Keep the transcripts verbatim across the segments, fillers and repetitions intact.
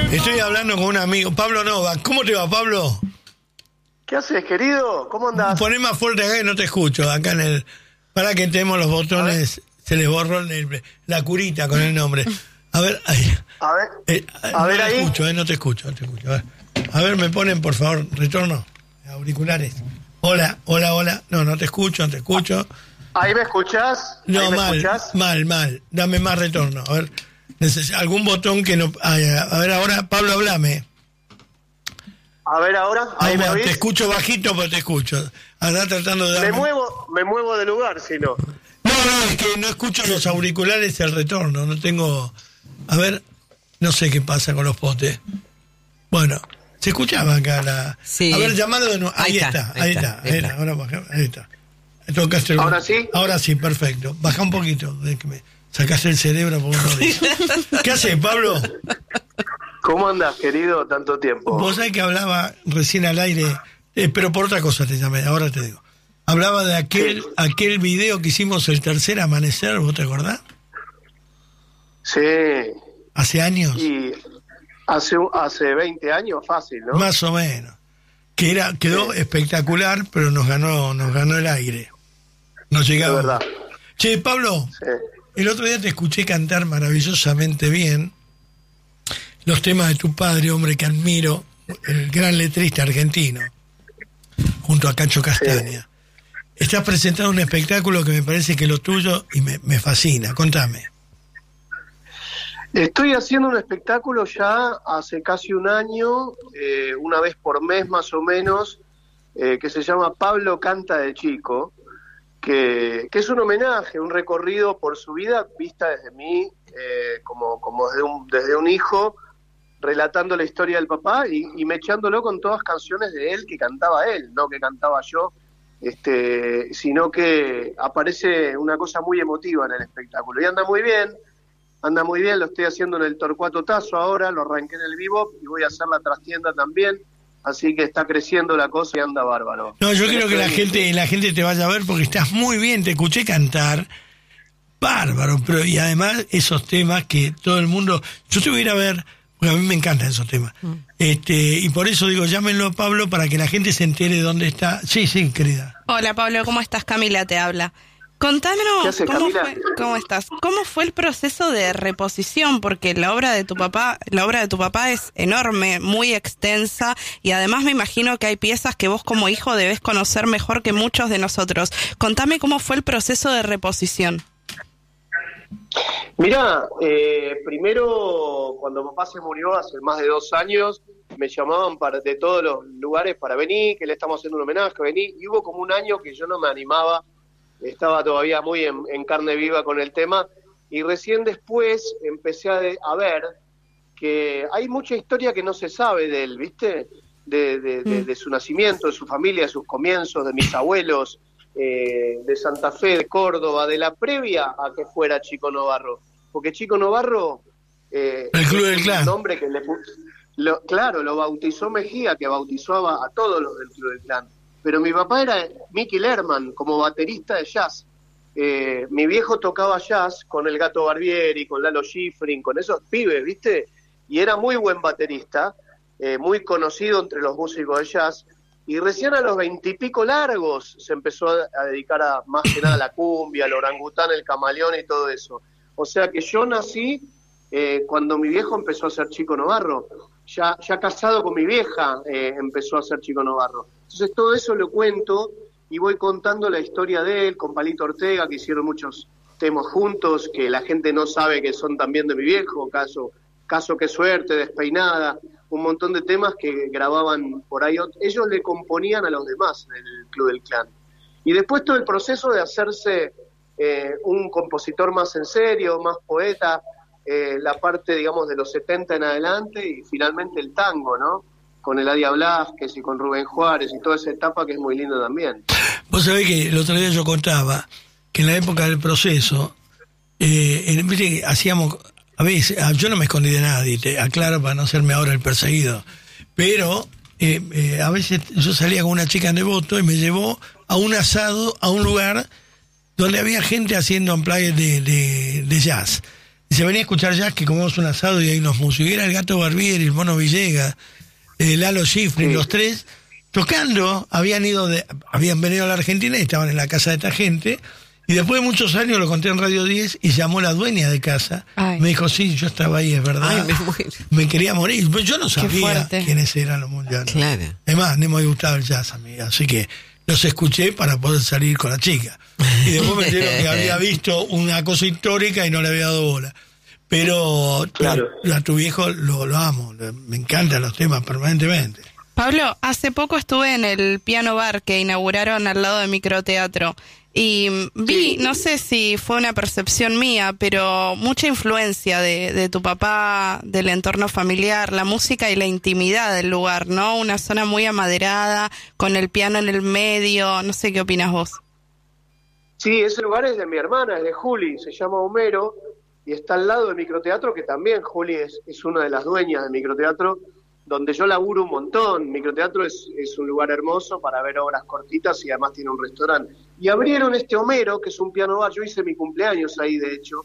Estoy hablando con un amigo, Pablo Nova. ¿Cómo te va, Pablo? ¿Qué haces, querido? ¿Cómo andás? Poné más fuerte acá que no te escucho. Acá en el... Para que tenemos los botones, se les borró el, la curita con el nombre. A ver, ahí. A ver, eh, a no ver te ahí. escucho, eh, no te escucho, no te escucho. A ver. A ver, me ponen, por favor, retorno. Auriculares. Hola, hola, hola. No, no te escucho, no te escucho. ¿Ahí me escuchás? No, ¿Ahí me mal, escuchás? mal, mal. Dame más retorno. A ver, neces- algún botón que no... A, a ver, ahora, Pablo, hablame. A ver ahora, ¿ahí Ah, me bueno, oís? te escucho bajito, pero te escucho. Andá tratando de Me darme... muevo, me muevo de lugar, si no. No, no, es que no escucho los auriculares el retorno. No tengo... A ver, no sé qué pasa con los potes. Bueno, se escuchaba acá la... Sí. A ver, llamalo de nuevo. Ahí, Ahí está, está, ahí ahí está. está, Ahí ahí está. está. Ahora baja, ahí está. Tocaste el- ¿Ahora sí? Ahora sí, perfecto. Baja un poquito. de que me sacaste el cerebro por un lado. ¿Qué haces, Pablo? ¿Cómo andás, querido? Tanto tiempo. Vos sabés que hablaba recién al aire, eh, pero por otra cosa te llamé, ahora te digo. Hablaba de aquel Sí. aquel video que hicimos, el tercer amanecer, ¿vos te acordás? Sí, Hace años, y hace, hace veinte años fácil, ¿no? más o menos. Que era quedó Sí. espectacular, pero nos ganó nos ganó el aire. Nos De llegaba. verdad. Che, Pablo, Sí. el otro día te escuché cantar maravillosamente bien los temas de tu padre, hombre que admiro, el gran letrista argentino, junto a Cacho Castaña. Estás presentando un espectáculo que me parece que es lo tuyo y me, me fascina. Contame. Estoy haciendo un espectáculo ya hace casi un año, eh, una vez por mes más o menos, eh, que se llama Pablo Canta de Chico, que, que es un homenaje, un recorrido por su vida vista desde mí, eh, como, como desde, un, desde un hijo, relatando la historia del papá y, y mechándolo con todas canciones de él que cantaba él, no que cantaba yo, este, sino que aparece una cosa muy emotiva en el espectáculo. Y anda muy bien. Anda muy bien, lo estoy haciendo en el Torcuato Tazo ahora, lo arranqué en el Bebop y voy a hacer la trastienda también, así que está creciendo la cosa y anda bárbaro. No, yo Pero quiero que la estoy- gente la gente te vaya a ver porque estás muy bien, te escuché cantar. Bárbaro, pero y además esos temas que todo el mundo... Yo te voy a ir a ver, porque a mí me encantan esos temas. Mm. este Y por eso digo, llámenlo a Pablo para que la gente se entere de dónde está. Sí, sí, querida. Hola Pablo, ¿cómo estás? Camila te habla. Contanos, ¿Qué hace, ¿cómo, Camila? fue, ¿cómo estás? ¿Cómo fue el proceso de reposición? Porque la obra de tu papá, la obra de tu papá es enorme, muy extensa y además me imagino que hay piezas que vos como hijo debes conocer mejor que muchos de nosotros. Contame cómo fue el proceso de reposición. Mirá, eh, primero cuando papá se murió hace más de dos años, me llamaban para, de todos los lugares para venir, que le estamos haciendo un homenaje, vení, y hubo como un año que yo no me animaba, estaba todavía muy en, en carne viva con el tema, y recién después empecé a, de, a ver que hay mucha historia que no se sabe de él, ¿viste? De, de, de, de su nacimiento, de su familia, de sus comienzos, de mis abuelos, eh, de Santa Fe, de Córdoba, de la previa a que fuera Chico Novarro. Porque Chico Novarro... Eh, El Club del es Clan. un nombre que le puso... Lo, claro, lo bautizó Mejía, que bautizó a, a todos los del Club del Clan. Pero mi papá era Mickey Lerman, como baterista de jazz. Eh, mi viejo tocaba jazz con el Gato Barbieri, con Lalo Schifrin, con esos pibes, ¿viste? Y era muy buen baterista, eh, muy conocido entre los músicos de jazz. Y recién a los veintipico largos se empezó a, a dedicar a más que nada a la cumbia, al orangután, el camaleón y todo eso. O sea que yo nací eh, cuando mi viejo empezó a ser Chico Novarro. Ya, ya casado con mi vieja eh, empezó a ser Chico Novarro. Entonces todo eso lo cuento y voy contando la historia de él con Palito Ortega, que hicieron muchos temas juntos, que la gente no sabe que son también de mi viejo, caso, caso Qué Suerte, Despeinada, un montón de temas que grababan por ahí. Ellos le componían a los demás en el Club del Clan. Y después todo el proceso de hacerse eh, un compositor más en serio, más poeta, eh, la parte, digamos, de los setenta en adelante y finalmente el tango, ¿no? Con Eladia Blasquez y con Rubén Juárez y toda esa etapa que es muy linda también. Vos sabés que el otro día yo contaba que en la época del proceso, eh, en, viste, hacíamos, a veces, yo no me escondí de nadie, te aclaro para no serme ahora el perseguido, pero eh, eh, a veces yo salía con una chica en Devoto y me llevó a un asado, a un lugar donde había gente haciendo unplugged de, de, de jazz. Y se venía a escuchar jazz, que comemos un asado y hay unos músicos. Y era el Gato Barbieri, el Mono Villegas, el Lalo Schifrin, sí. Los tres tocando. Habían ido de, habían venido a la Argentina y estaban en la casa de esta gente. Y después de muchos años lo conté en Radio diez y llamó la dueña de casa. Ay. Me dijo, sí, yo estaba ahí, es verdad. Ay, me, me quería morir. Yo no sabía quiénes eran los mundiales. Claro. Además, no me gustaba el jazz, amiga. Así que los escuché para poder salir con la chica. Y después me dijeron que había visto una cosa histórica y no le había dado bola. Pero claro. a, a tu viejo lo, lo amo. Me encantan los temas permanentemente. Pablo, hace poco estuve en el Piano Bar que inauguraron al lado de Microteatro. Y vi, no sé si fue una percepción mía, pero mucha influencia de, de tu papá, del entorno familiar, la música y la intimidad del lugar, ¿no? Una zona muy amaderada, con el piano en el medio, no sé qué opinas vos. Sí, ese lugar es de mi hermana, es de Juli, se llama Homero, y está al lado del Microteatro, que también Juli es, es una de las dueñas del Microteatro, donde yo laburo un montón. Microteatro es, es un lugar hermoso para ver obras cortitas y además tiene un restaurante. Y abrieron este Homero, que es un piano bar. Yo hice mi cumpleaños ahí, de hecho,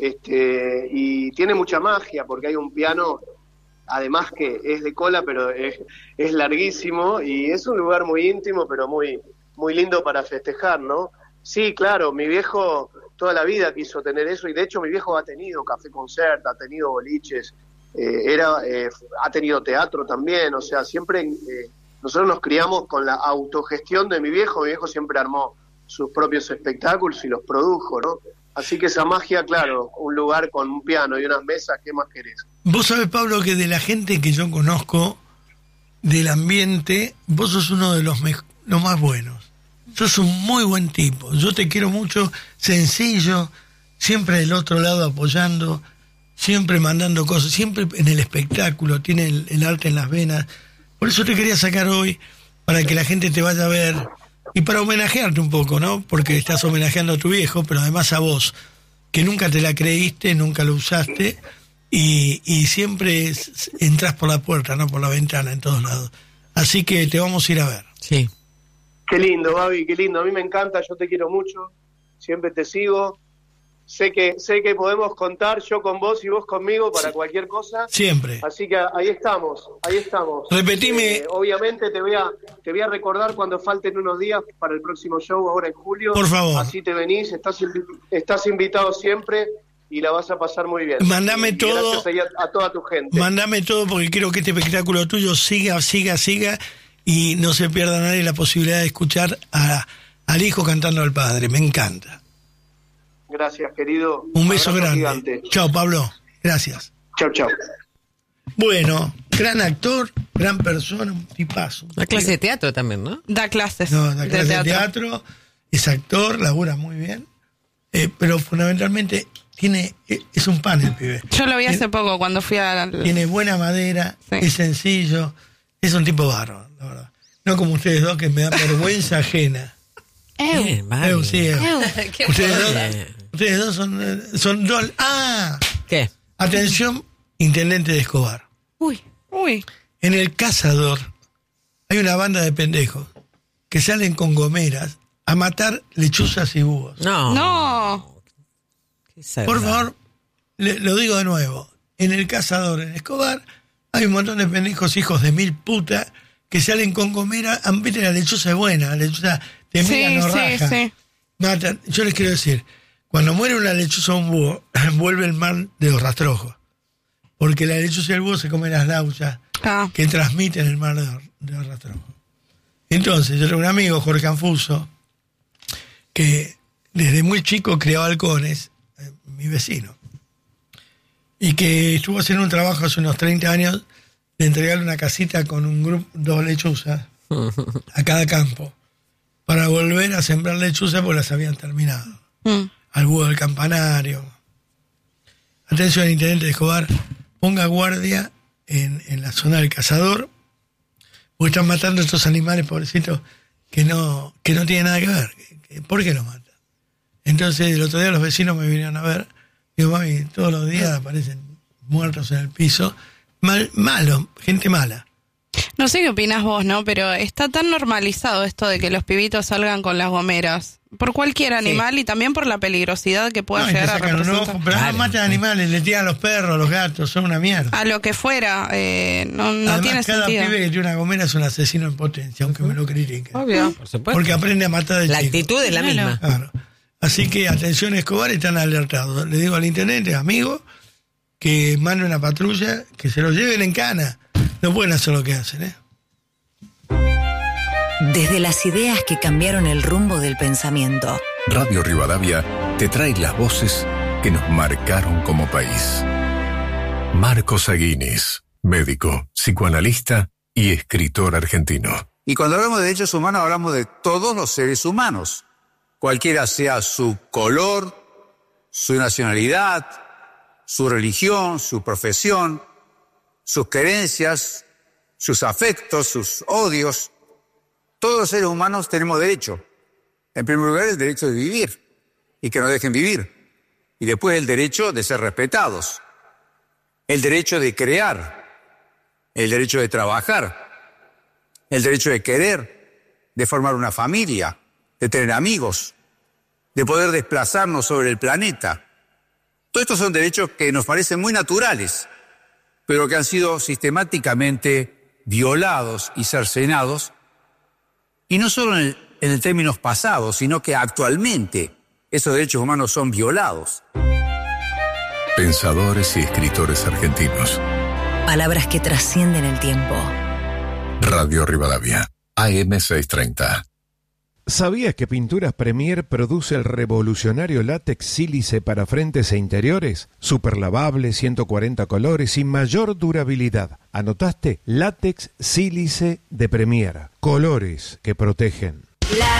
este y tiene mucha magia porque hay un piano, además que es de cola, pero es, es larguísimo y es un lugar muy íntimo, pero muy, muy lindo para festejar, ¿no? Sí, claro, mi viejo toda la vida quiso tener eso y de hecho mi viejo ha tenido café concert, ha tenido boliches, Eh, era eh, ha tenido teatro también, o sea, siempre eh, nosotros nos criamos con la autogestión de mi viejo. Mi viejo siempre armó sus propios espectáculos y los produjo, ¿no? Así que esa magia, claro, un lugar con un piano y unas mesas, ¿qué más querés? Vos sabés, Pablo, que de la gente que yo conozco del ambiente, vos sos uno de los, me- los más buenos. Sos un muy buen tipo, yo te quiero mucho, sencillo, siempre del otro lado apoyando, siempre mandando cosas, siempre en el espectáculo, tiene el, el arte en las venas. Por eso te quería sacar hoy, para que la gente te vaya a ver y para homenajearte un poco, ¿no? Porque estás homenajeando a tu viejo, pero además a vos, que nunca te la creíste, nunca lo usaste y, y siempre es, entras por la puerta, no por la ventana, en todos lados. Así que te vamos a ir a ver. Sí. Qué lindo, Babi, qué lindo. A mí me encanta, yo te quiero mucho, siempre te sigo. Sé que sé que podemos contar yo con vos y vos conmigo para cualquier cosa. Siempre. Así que ahí estamos, ahí estamos. Repetime. Eh, obviamente te voy a te voy a recordar cuando falten unos días para el próximo show ahora en julio. Por favor. Así te venís, estás invi- estás invitado siempre y la vas a pasar muy bien. Mándame y, todo. Y gracias a, a toda tu gente. Mándame todo porque quiero que este espectáculo tuyo siga, siga, siga y no se pierda nadie la posibilidad de escuchar a, al hijo cantando al padre. Me encanta. Gracias, querido. Un beso Abrazo grande. gigante. Chao, Pablo. Gracias. Chao, chao. Bueno, gran actor, gran persona, un tipazo. La clase de teatro también, ¿no? Da clases. No, da clase de de teatro. teatro, es actor, labura muy bien, eh, pero fundamentalmente tiene eh, es un pan el pibe. Yo lo vi hace Tiene- poco cuando fui a... Tiene buena madera, Sí. es sencillo, es un tipo bárbaro, la verdad. No como ustedes dos que me dan vergüenza ajena. Bien, vale. Eu, sí, eu. Qué Ustedes bueno. dos, ustedes dos son, eh, son dos. ¡Ah! ¿Qué? Atención, intendente de Escobar. Uy, uy. En El Cazador hay una banda de pendejos que salen con gomeras a matar lechuzas y búhos. No. No. Qué sad. Por favor, le- lo digo de nuevo. En El Cazador, en Escobar, hay un montón de pendejos hijos de mil putas que salen con gomeras. Ah, viste, la lechuza es buena, la lechuza te Sí, mira, no sí, raja. sí. Matan. Yo les quiero decir, cuando muere una lechuza o un búho, vuelve el mar de los rastrojos. Porque la lechuza y el búho se comen las lauchas Ah. que transmiten el mar de, de los rastrojos. Entonces, yo tengo un amigo, Jorge Anfuso, que desde muy chico crió halcones, eh, mi vecino, y que estuvo haciendo un trabajo hace unos treinta años de entregarle una casita con un grupo, dos lechuzas a cada campo, para volver a sembrar lechuzas porque las habían terminado. Mm. Al búho del campanario. Atención, intendente de Escobar, ponga guardia en, en la zona del Cazador, porque están matando a estos animales, pobrecitos, que no, que no tienen nada que ver. Que- que- ¿Por qué los matan? Entonces, el otro día los vecinos me vinieron a ver, digo, mami, todos los días aparecen muertos en el piso, mal, malo, gente mala. No sé qué opinás vos, ¿no? Pero está tan normalizado esto de que los pibitos salgan con las gomeras. por cualquier animal sí. y también por la peligrosidad que pueda no, llegar a representar. Ojo, pero claro. no matan animales, le tiran a los perros, a los gatos, son una mierda. A lo que fuera, eh, no, no Además, tiene cada sentido. Cada pibe que tiene una gomera es un asesino en potencia, aunque me lo critiquen. Obvio, por supuesto. Porque aprende a matar de La chico. actitud es la claro. misma. Claro. Así que, atención, Escobar, están alertados. Le digo al intendente, amigo, que mande una patrulla, que se los lleven en cana. No pueden hacer lo que hacen, ¿eh? Desde las ideas que cambiaron el rumbo del pensamiento. Radio Rivadavia te trae las voces que nos marcaron como país. Marcos Aguinis, médico, psicoanalista y escritor argentino. Y cuando hablamos de derechos humanos, hablamos de todos los seres humanos, cualquiera sea su color, su nacionalidad, su religión, su profesión, sus creencias, sus afectos, sus odios. Todos los seres humanos tenemos derecho. En primer lugar, el derecho de vivir y que nos dejen vivir. Y después el derecho de ser respetados. El derecho de crear. El derecho de trabajar. El derecho de querer, de formar una familia, de tener amigos, de poder desplazarnos sobre el planeta. Todos estos son derechos que nos parecen muy naturales, pero que han sido sistemáticamente violados y cercenados. Y no solo en el, en el términos pasados, sino que actualmente esos derechos humanos son violados. Pensadores y escritores argentinos. Palabras que trascienden el tiempo. Radio Rivadavia, A M seiscientos treinta. ¿Sabías que Pinturas Premier produce el revolucionario látex sílice para frentes e interiores? Superlavable, ciento cuarenta colores y mayor durabilidad. ¿Anotaste? Látex sílice de Premier. Colores que protegen.